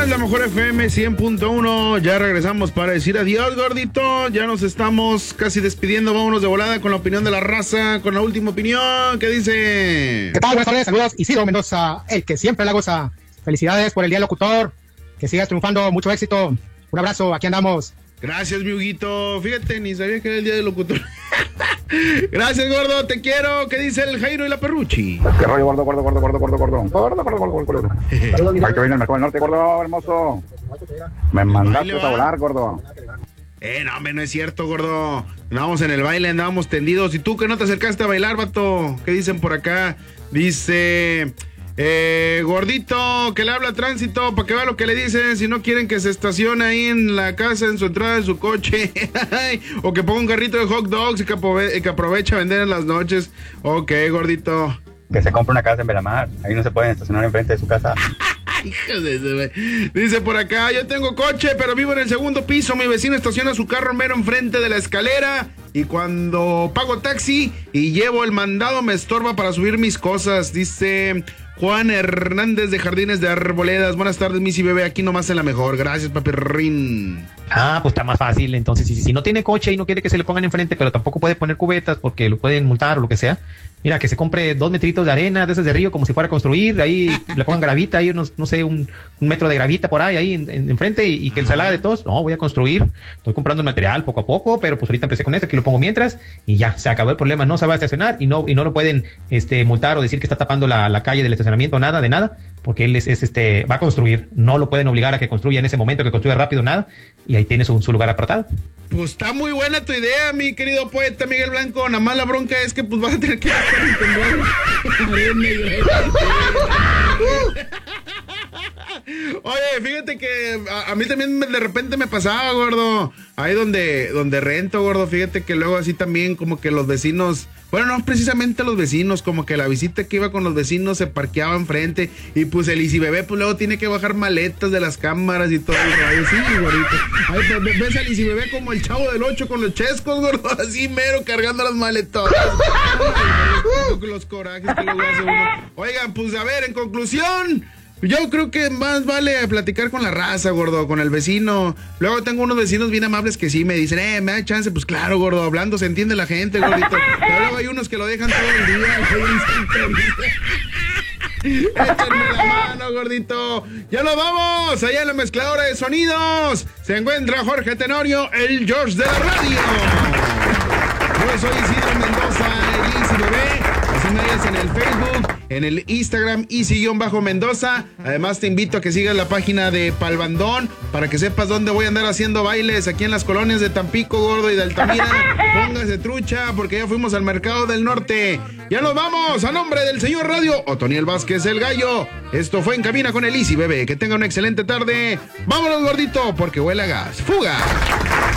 más, la mejor FM 100.1. Ya regresamos para decir adiós, gordito. Ya nos estamos casi despidiendo. Vámonos de volada con la opinión de la raza, con la última opinión. ¿Qué dice? ¿Qué tal? Buenas tardes, saludos. Isidro Mendoza, el que siempre la goza. Felicidades por el Día del Locutor. Que sigas triunfando, mucho éxito. Un abrazo, aquí andamos. Gracias, mi Huguito. Fíjate, ni sabía que era el Día del Locutor. Gracias, gordo, te quiero. ¿Qué dice el Jairo y la Perruchi? ¿Qué rollo, gordo? Ahí que viene el mercado del norte, gordo, hermoso. Me mandaste a volar, gordo. No, hombre, no es cierto, gordo. Andábamos en el baile, andábamos tendidos. ¿Y tú que no te acercaste a bailar, vato? ¿Qué dicen por acá? Dice... gordito, que le habla Tránsito para que vea lo que le dicen. Si no quieren que se estacione ahí en la casa, en su entrada de su coche o que ponga un carrito de hot dogs y que aproveche a vender en las noches. Ok, gordito. Que se compre una casa en Belamar. Ahí no se pueden estacionar enfrente de su casa. Dice por acá, yo tengo coche, pero vivo en el segundo piso. Mi vecino estaciona su carro mero enfrente de la escalera. Y cuando pago taxi y llevo el mandado, me estorba para subir mis cosas. Dice Juan Hernández de Jardines de Arboledas. Buenas tardes, Missy Bebé, aquí nomás en la mejor. Gracias, papirrín. Pues está más fácil. Entonces, si no tiene coche y no quiere que se le pongan enfrente, pero tampoco puede poner cubetas porque lo pueden multar o lo que sea, mira, que se compre 2 metritos de arena de esas de río, como si fuera a construir, ahí le pongan gravita, ahí unos, no sé, un metro de gravita por ahí enfrente y que se la haga de todos. No, voy a construir, estoy comprando el material poco a poco, pero pues ahorita empecé con esto, aquí lo pongo mientras y ya, se acabó el problema. No se va a estacionar y no lo pueden multar o decir que está tapando la calle del estacionamiento, nada, de nada, porque él va a construir. No lo pueden obligar a que construya en ese momento, que construya rápido, nada, y ahí tiene su lugar apartado. Pues está muy buena tu idea, mi querido poeta Miguel Blanco. Nada más la bronca es que pues vas a tener que Oye, fíjate que a mí también de repente me pasaba, gordo. Ahí donde rento, gordo. Fíjate que luego así también como que los vecinos... Bueno, no precisamente los vecinos, como que la visita que iba con los vecinos se parqueaba enfrente y pues el Easy Bebé pues luego tiene que bajar maletas de las cámaras y todo. Sí, gordito. Ahí pues, ves al Easy Bebé como el Chavo del 8 con los chescos, gordo, así mero cargando las maletotas. Los corajes que luego hace uno. Oigan, pues a ver, en conclusión... Yo creo que más vale platicar con la raza, gordo, con el vecino. Luego tengo unos vecinos bien amables que sí me dicen, me da chance. Pues claro, gordo, hablando se entiende la gente, gordito. Pero luego hay unos que lo dejan todo el día. Échenme la mano, gordito. Ya nos vamos. Allá en la mezcladora de sonidos se encuentra Jorge Tenorio, el George de la radio. Yo soy Isidro Mendoza, el Easy Bebé. Así me ves en el Facebook, en el Instagram, Easy-Mendoza. Además te invito a que sigas la página de Palbandón para que sepas dónde voy a andar haciendo bailes aquí en las colonias de Tampico, gordo, y de Altamira. Póngase trucha porque ya fuimos al Mercado del Norte. Ya nos vamos, a nombre del señor Radio Otoniel Vázquez el Gallo. Esto fue En Cabina con el Easy Bebé. Que tenga una excelente tarde. Vámonos, gordito, porque huele a gas. ¡Fuga!